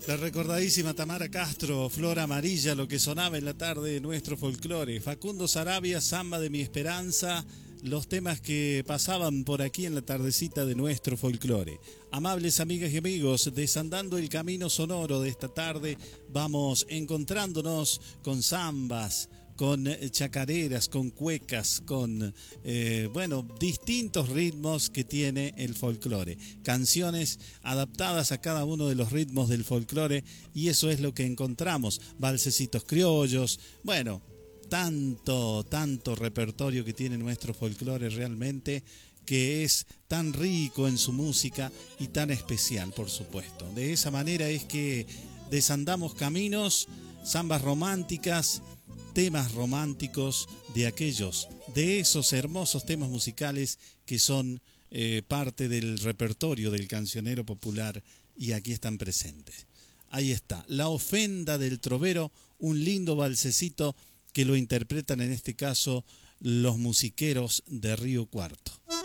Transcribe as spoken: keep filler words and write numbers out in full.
La recordadísima Tamara Castro, Flor Amarilla, lo que sonaba en la tarde de nuestro folclore. Facundo Sarabia, Samba de mi Esperanza, los temas que pasaban por aquí en la tardecita de nuestro folclore. Amables amigas y amigos, desandando el camino sonoro de esta tarde, vamos encontrándonos con zambas, con chacareras, con cuecas, con, eh, bueno, distintos ritmos que tiene el folclore. Canciones adaptadas a cada uno de los ritmos del folclore, y eso es lo que encontramos. Valsecitos criollos, bueno, tanto, tanto repertorio que tiene nuestro folclore realmente, que es tan rico en su música y tan especial, por supuesto. De esa manera es que desandamos caminos, zambas románticas, temas románticos de aquellos, de esos hermosos temas musicales que son eh, parte del repertorio del cancionero popular, y aquí están presentes. Ahí está, La Ofenda del Trovero, un lindo valsecito que lo interpretan en este caso los musiqueros de Río Cuarto.